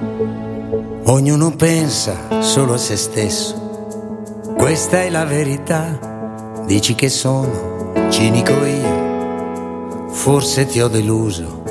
Ognuno pensa solo a se stesso, questa è la verità. Dici che sono cinico io, forse ti ho deluso,